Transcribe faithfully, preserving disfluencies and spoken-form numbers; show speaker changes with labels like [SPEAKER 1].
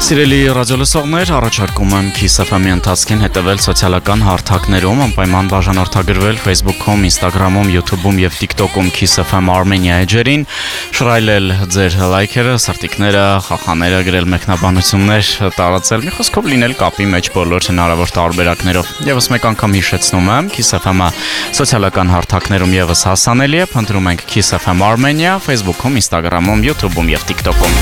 [SPEAKER 1] Սիրելի ռադիոլսողներ, առաջարկում եմ Kiss F M-ի ընթացքին հետևել սոցիալական հարթակներում, անպայման բաժանորդագրվել Facebook-ում, Instagram-ում, YouTube-ում և TikTok-ում Kiss F M Armenia էջերին, շռայլել ձեր լայքերը, սրտիկները, խախաները, գրել մեկնաբանություններ, տարածել, մի խոսքով լինել կապի մեջ բոլոր հնարավոր տարբերակներով։ Եվս մեկ անգամ հիշեցնում եմ, Kiss F M-ը սոցիալական հարթակներում ևս հասանելի է, փնտրում ենք Kiss F M Armenia, Facebook-ում, Instagram-ում, YouTube-ում և TikTok-ում։